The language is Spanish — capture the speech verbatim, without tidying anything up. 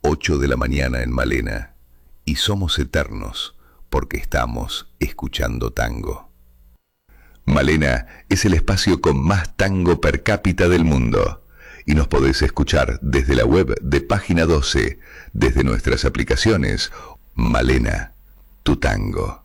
ocho de la mañana en Malena, y somos eternos porque estamos escuchando tango. Malena es el espacio con más tango per cápita del mundo, y nos podés escuchar desde la web de Página doce, desde nuestras aplicaciones. Malena, tu tango.